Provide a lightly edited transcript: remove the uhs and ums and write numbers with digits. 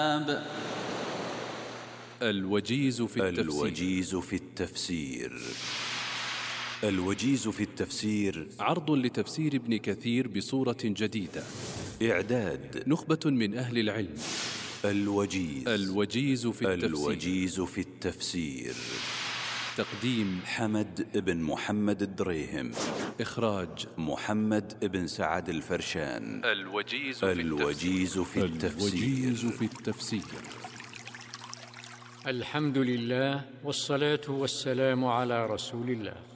الوجيز في التفسير. الوجيز في التفسير عرض لتفسير ابن كثير بصورة جديدة. إعداد نخبة من أهل العلم. الوجيز في التفسير. تقديم حمد بن محمد الدريهم. إخراج محمد بن سعد الفرشان. الوجيز في التفسير. الحمد لله والصلاة والسلام على رسول الله.